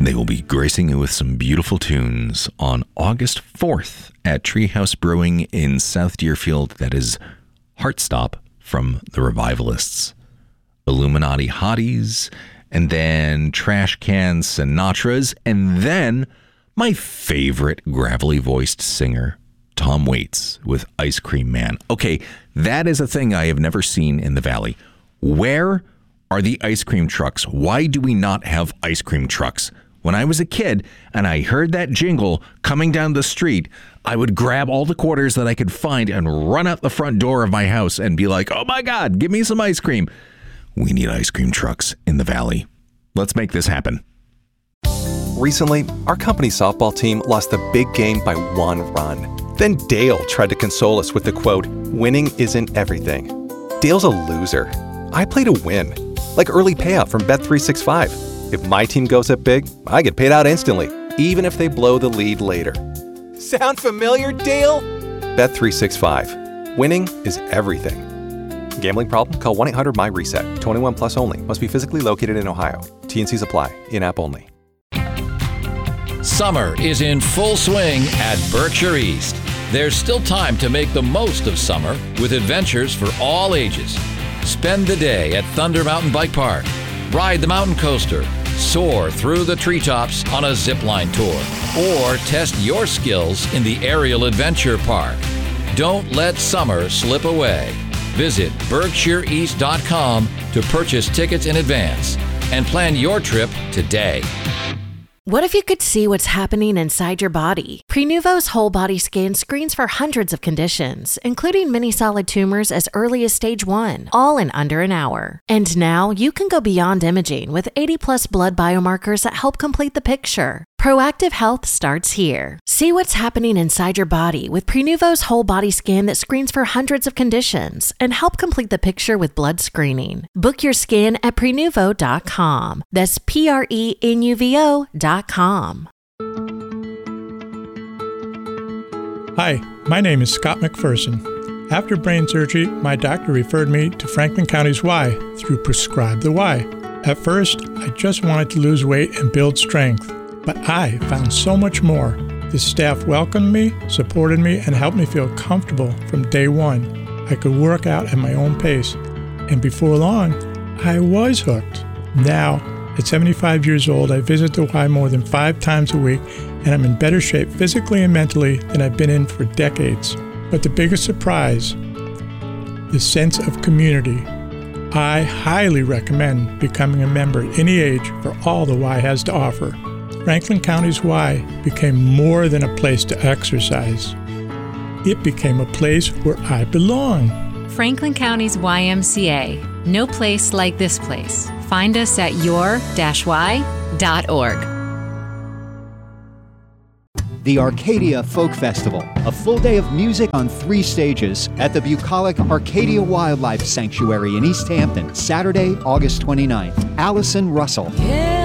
They will be gracing you with some beautiful tunes on August 4th at Treehouse Brewing in South Deerfield. That is Heartstop from the Revivalists, Illuminati Hotties, and then Trash Can Sinatras, and then my favorite gravelly voiced singer, Tom Waits, with Ice Cream Man. Okay, that is a thing I have never seen in the Valley. Where are the ice cream trucks? Why do we not have ice cream trucks? When I was a kid and I heard that jingle coming down the street, I would grab all the quarters that I could find and run out the front door of my house and be like, oh my God, give me some ice cream. We need ice cream trucks in the Valley. Let's make this happen. Recently, our company softball team lost the big game by 1 run. Then Dale tried to console us with the quote, winning isn't everything. Dale's a loser. I play to win, like early payout from Bet365. If my team goes up big, I get paid out instantly, even if they blow the lead later. Sound familiar, Dale? Bet365. Winning is everything. Gambling problem? Call 1-800-MY-RESET. 21 plus only. Must be physically located in Ohio. T&Cs apply. In-app only. Summer is in full swing at Berkshire East. There's still time to make the most of summer with adventures for all ages. Spend the day at Thunder Mountain Bike Park. Ride the mountain coaster. Soar through the treetops on a zipline tour, or test your skills in the Aerial Adventure Park. Don't let summer slip away. Visit BerkshireEast.com to purchase tickets in advance and plan your trip today. What if you could see what's happening inside your body? Prenuvo's whole body scan screens for hundreds of conditions, including many solid tumors as early as stage 1, all in under an hour. And now you can go beyond imaging with 80+ blood biomarkers that help complete the picture. Proactive health starts here. See what's happening inside your body with Prenuvo's whole body scan that screens for hundreds of conditions and help complete the picture with blood screening. Book your scan at Prenuvo.com. That's Prenuvo.com. Hi, my name is Scott McPherson. After brain surgery, my doctor referred me to Franklin County's Y through Prescribe the Y. At first, I just wanted to lose weight and build strength. But I found so much more. The staff welcomed me, supported me, and helped me feel comfortable from day one. I could work out at my own pace. And before long, I was hooked. Now, at 75 years old, I visit the Y more than 5 times a week, and I'm in better shape physically and mentally than I've been in for decades. But the biggest surprise, the sense of community. I highly recommend becoming a member at any age for all the Y has to offer. Franklin County's Y became more than a place to exercise. It became a place where I belong. Franklin County's YMCA. No place like this place. Find us at your-y.org. The Arcadia Folk Festival, a full day of music on 3 stages at the bucolic Arcadia Wildlife Sanctuary in East Hampton, Saturday, August 29th. Allison Russell.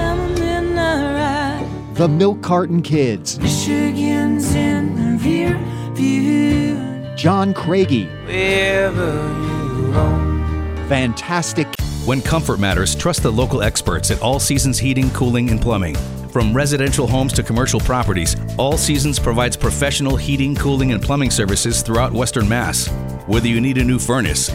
The Milk Carton Kids. Michigan's in the rear view. John Craigie. Wherever you roam. Fantastic. When comfort matters, trust the local experts at All Seasons Heating, Cooling, and Plumbing. From residential homes to commercial properties, All Seasons provides professional heating, cooling, and plumbing services throughout Western Mass. Whether you need a new furnace,